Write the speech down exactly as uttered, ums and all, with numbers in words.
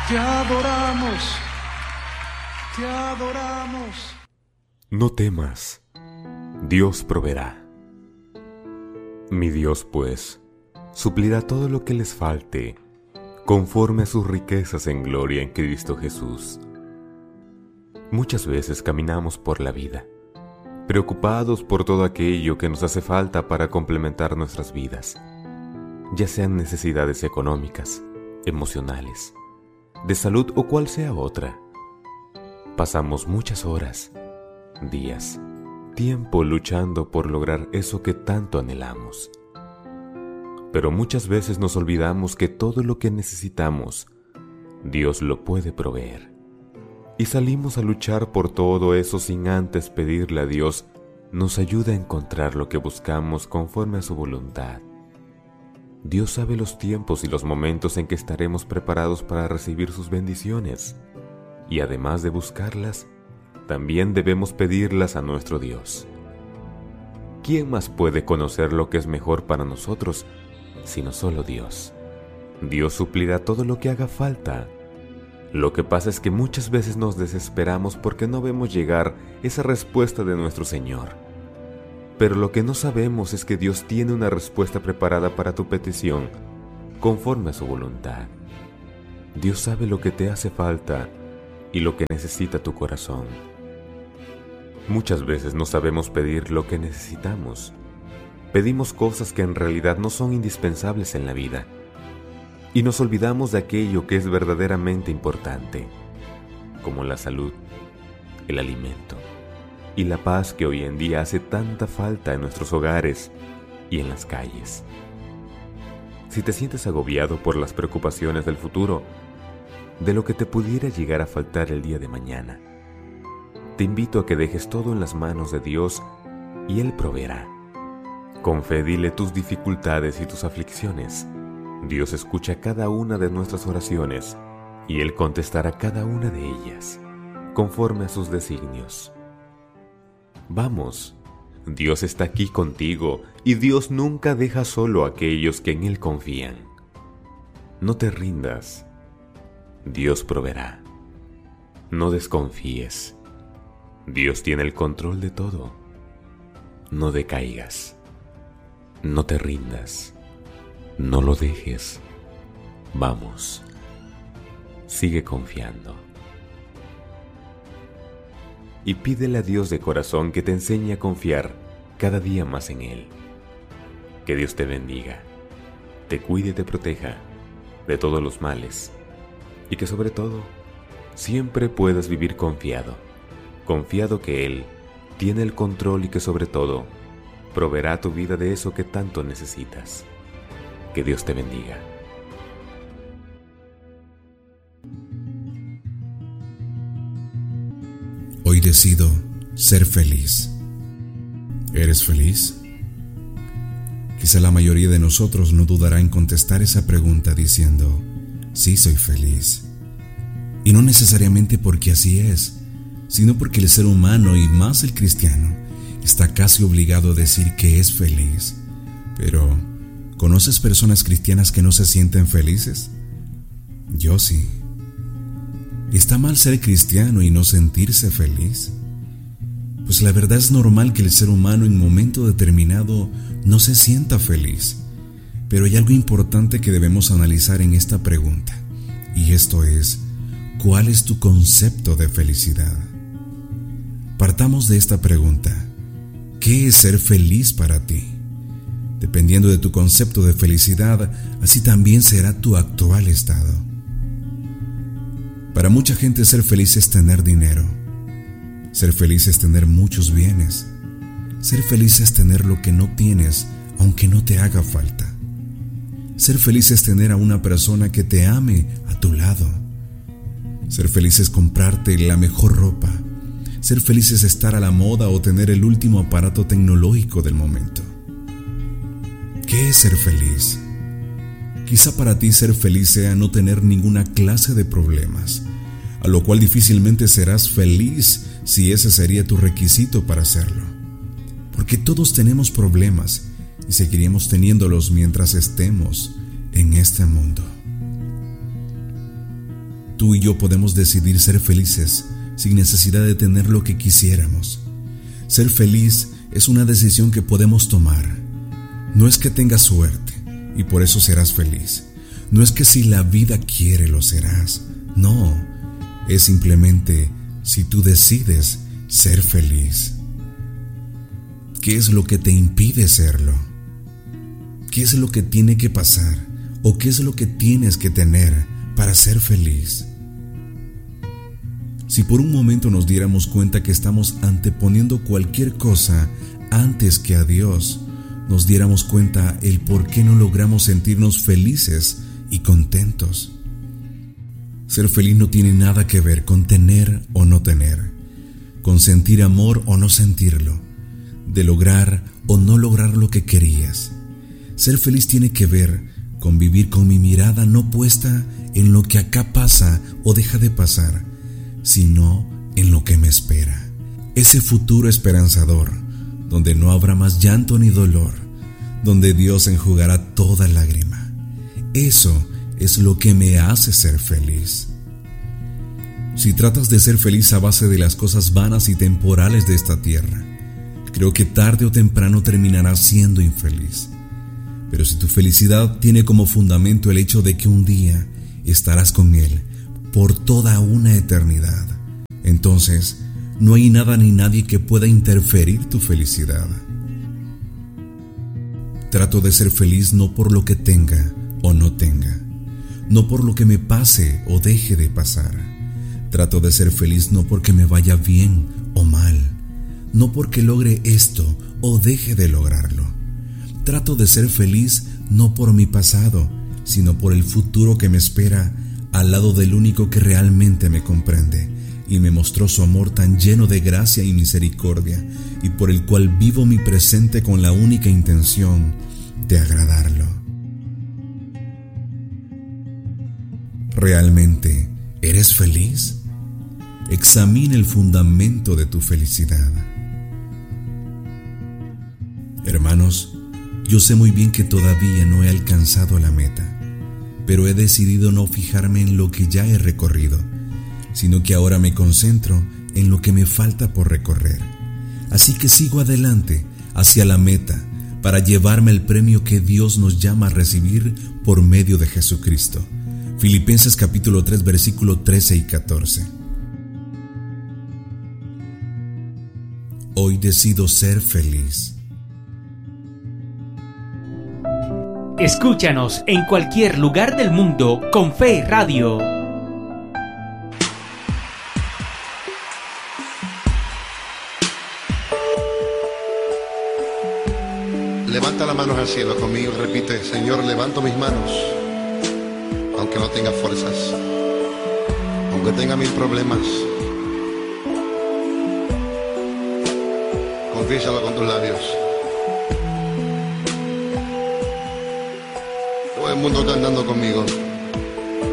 Te adoramos, te adoramos. No temas, Dios proveerá. Mi Dios, pues, suplirá todo lo que les falte, conforme a sus riquezas en gloria en Cristo Jesús. Muchas veces caminamos por la vida, preocupados por todo aquello que nos hace falta para complementar nuestras vidas, ya sean necesidades económicas, emocionales, de salud o cual sea otra. Pasamos muchas horas, días, tiempo luchando por lograr eso que tanto anhelamos. Pero muchas veces nos olvidamos que todo lo que necesitamos, Dios lo puede proveer. Y salimos a luchar por todo eso sin antes pedirle a Dios nos ayude a encontrar lo que buscamos conforme a su voluntad. Dios sabe los tiempos y los momentos en que estaremos preparados para recibir sus bendiciones, y además de buscarlas, también debemos pedirlas a nuestro Dios. ¿Quién más puede conocer lo que es mejor para nosotros, sino solo Dios? Dios suplirá todo lo que haga falta. Lo que pasa es que muchas veces nos desesperamos porque no vemos llegar esa respuesta de nuestro Señor. Pero lo que no sabemos es que Dios tiene una respuesta preparada para tu petición, conforme a su voluntad. Dios sabe lo que te hace falta y lo que necesita tu corazón. Muchas veces no sabemos pedir lo que necesitamos. Pedimos cosas que en realidad no son indispensables en la vida, y nos olvidamos de aquello que es verdaderamente importante, como la salud, el alimento y la paz que hoy en día hace tanta falta en nuestros hogares y en las calles. Si te sientes agobiado por las preocupaciones del futuro, de lo que te pudiera llegar a faltar el día de mañana, te invito a que dejes todo en las manos de Dios y Él proveerá. Con fe dile tus dificultades y tus aflicciones. Dios escucha cada una de nuestras oraciones y Él contestará cada una de ellas, conforme a sus designios. Vamos, Dios está aquí contigo y Dios nunca deja solo a aquellos que en Él confían. No te rindas, Dios proveerá. No desconfíes, Dios tiene el control de todo. No decaigas, no te rindas, no lo dejes. Vamos, sigue confiando. Y pídele a Dios de corazón que te enseñe a confiar cada día más en Él. Que Dios te bendiga, te cuide y te proteja de todos los males, y que sobre todo siempre puedas vivir confiado, confiado que Él tiene el control y que sobre todo proveerá a tu vida de eso que tanto necesitas. Que Dios te bendiga. Hoy decido ser feliz. ¿Eres feliz? Quizá la mayoría de nosotros no dudará en contestar esa pregunta diciendo, sí, soy feliz. Y no necesariamente porque así es, sino porque el ser humano, y más el cristiano, está casi obligado a decir que es feliz. Pero, ¿conoces personas cristianas que no se sienten felices? Yo sí. ¿Está mal ser cristiano y no sentirse feliz? Pues la verdad es normal que el ser humano en un momento determinado no se sienta feliz. Pero hay algo importante que debemos analizar en esta pregunta, y esto es, ¿cuál es tu concepto de felicidad? Partamos de esta pregunta. ¿Qué es ser feliz para ti? Dependiendo de tu concepto de felicidad, así también será tu actual estado. Para mucha gente ser feliz es tener dinero. Ser feliz es tener muchos bienes. Ser feliz es tener lo que no tienes, aunque no te haga falta. Ser feliz es tener a una persona que te ame a tu lado. Ser feliz es comprarte la mejor ropa. Ser feliz es estar a la moda o tener el último aparato tecnológico del momento. ¿Qué es ser feliz? Quizá para ti ser feliz sea no tener ninguna clase de problemas, a lo cual difícilmente serás feliz si ese sería tu requisito para hacerlo. Porque todos tenemos problemas y seguiremos teniéndolos mientras estemos en este mundo. Tú y yo podemos decidir ser felices sin necesidad de tener lo que quisiéramos. Ser feliz es una decisión que podemos tomar. No es que tengas suerte y por eso serás feliz. No es que si la vida quiere lo serás. No, es simplemente si tú decides ser feliz. ¿Qué es lo que te impide serlo? ¿Qué es lo que tiene que pasar? ¿O qué es lo que tienes que tener para ser feliz? Si por un momento nos diéramos cuenta que estamos anteponiendo cualquier cosa antes que a Dios, nos diéramos cuenta el por qué no logramos sentirnos felices y contentos. Ser feliz no tiene nada que ver con tener o no tener, con sentir amor o no sentirlo, de lograr o no lograr lo que querías. Ser feliz tiene que ver con vivir con mi mirada no puesta en lo que acá pasa o deja de pasar, sino en lo que me espera. Ese futuro esperanzador, donde no habrá más llanto ni dolor, donde Dios enjugará toda lágrima. Eso es lo que me hace ser feliz. Si tratas de ser feliz a base de las cosas vanas y temporales de esta tierra, creo que tarde o temprano terminarás siendo infeliz. Pero si tu felicidad tiene como fundamento el hecho de que un día estarás con Él por toda una eternidad, entonces no hay nada ni nadie que pueda interferir tu felicidad. Trato de ser feliz no por lo que tenga o no tenga, no por lo que me pase o deje de pasar. Trato de ser feliz no porque me vaya bien o mal, no porque logre esto o deje de lograrlo. Trato de ser feliz no por mi pasado, sino por el futuro que me espera al lado del único que realmente me comprende y me mostró su amor tan lleno de gracia y misericordia, y por el cual vivo mi presente con la única intención de agradarlo. ¿Realmente eres feliz? Examina el fundamento de tu felicidad. Hermanos, yo sé muy bien que todavía no he alcanzado la meta, pero he decidido no fijarme en lo que ya he recorrido, sino que ahora me concentro en lo que me falta por recorrer. Así que sigo adelante hacia la meta para llevarme el premio que Dios nos llama a recibir por medio de Jesucristo. Filipenses capítulo tres, versículo trece y catorce. Hoy decido ser feliz. Escúchanos en cualquier lugar del mundo con Fe Radio. Levanta las manos al cielo conmigo y repite: Señor, levanto mis manos, aunque no tenga fuerzas, aunque tenga mil problemas. Confiésalo con tus labios. Todo el mundo cantando conmigo.